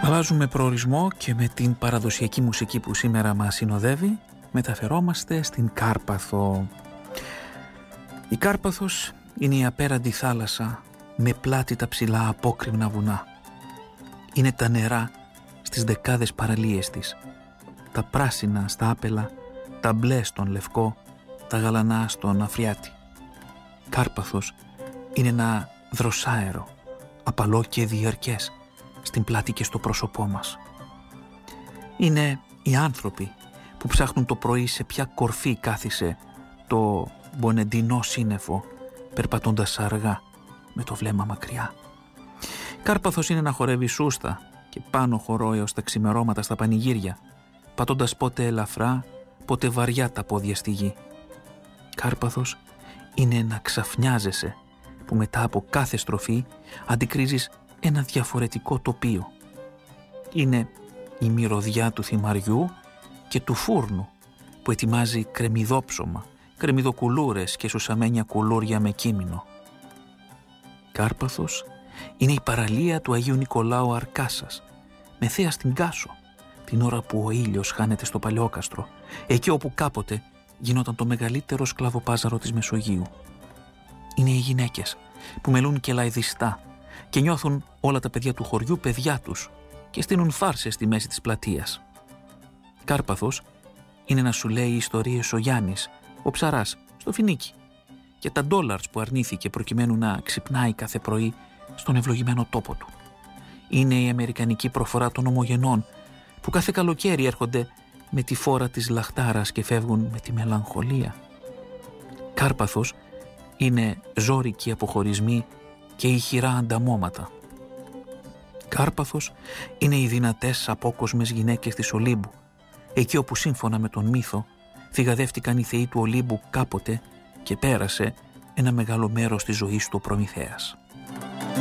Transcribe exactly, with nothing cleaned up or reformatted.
Αλλάζουμε προορισμό και με την παραδοσιακή μουσική που σήμερα μας συνοδεύει μεταφερόμαστε στην Κάρπαθο. Η Κάρπαθος είναι η απέραντη θάλασσα με πλάτη τα ψηλά απόκρημνα βουνά. Είναι τα νερά στις δεκάδες παραλίες της, τα πράσινα στα άπελα, τα μπλε στον λευκό, τα γαλανά στον Αφριάτη. Κάρπαθος είναι ένα δροσάερο, απαλό και διαρκές στην πλάτη και στο πρόσωπό μας. Είναι οι άνθρωποι που ψάχνουν το πρωί σε ποια κορφή κάθισε το μπονεντινό σύννεφο, περπατώντας αργά με το βλέμμα μακριά. Κάρπαθος είναι να χορεύει σούστα και πάνω χορό έως τα ξημερώματα στα πανηγύρια, πατώντας πότε ελαφρά, πότε βαριά τα πόδια στη γη. Κάρπαθος είναι να ξαφνιάζεσαι που μετά από κάθε στροφή αντικρίζεις ένα διαφορετικό τοπίο. Είναι η μυρωδιά του θυμαριού και του φούρνου που ετοιμάζει κρεμμυδόψωμα, κρεμμυδοκουλούρες και σουσαμένια κουλούρια με κείμενο. Κάρπαθος είναι η παραλία του Αγίου Νικολάου Αρκάσας, με θέα στην Κάσο, την ώρα που ο ήλιος χάνεται στο Παλαιόκαστρο, εκεί όπου κάποτε γινόταν το μεγαλύτερο σκλαβοπάζαρο της Μεσογείου. Είναι οι γυναίκες που μελούν κελαϊδιστά και νιώθουν όλα τα παιδιά του χωριού παιδιά τους και στείνουν φάρσες στη μέση της πλατείας. Κάρπαθος είναι να σου λέει ιστορίες ο Γιάννης, ο ψαράς, στο Φινίκι, και τα ντόλαρς που αρνήθηκε προκειμένου να ξυπνάει κάθε πρωί στον ευλογημένο τόπο του. Είναι η αμερικανική προφορά των ομογενών που κάθε καλοκαίρι έρχονται με τη φόρα της λαχτάρας και φεύγουν με τη μελαγχολία. Κάρπαθος είναι ζώρικοι αποχωρισμοί και ηχηρά ανταμώματα. Κάρπαθος είναι οι δυνατές απόκοσμες γυναίκες της Ολύμπου, εκεί όπου σύμφωνα με τον μύθο θυγαδεύτηκαν οι θεοί του Ολύμπου κάποτε και πέρασε ένα μεγάλο μέρος της ζωής του ο Προμηθέας.